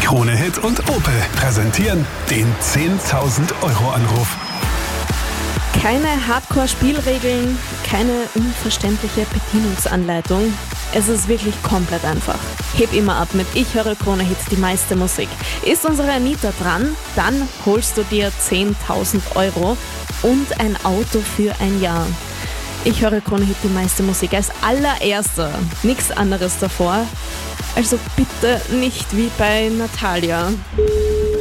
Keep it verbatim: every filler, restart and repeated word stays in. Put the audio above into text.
Krone Hit und Opel präsentieren den zehntausend Euro Anruf. Keine Hardcore-Spielregeln, keine unverständliche Bedienungsanleitung. Es ist wirklich komplett einfach. Heb immer ab mit Ich höre Krone Hit, die meiste Musik. Ist unsere Anita dran, dann holst du dir zehntausend Euro und ein Auto für ein Jahr. Ich höre Krone Hit, die meiste Musik als allererster. Nichts anderes davor. Also bitte nicht wie bei Natalia.